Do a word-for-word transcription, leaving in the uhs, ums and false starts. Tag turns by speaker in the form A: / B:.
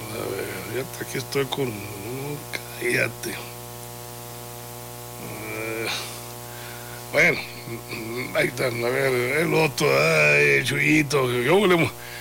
A: A ver, fíjate, aquí estoy con... No, cállate. Eh, bueno, ahí están, a ver, el otro, ay, Chuyito, yo le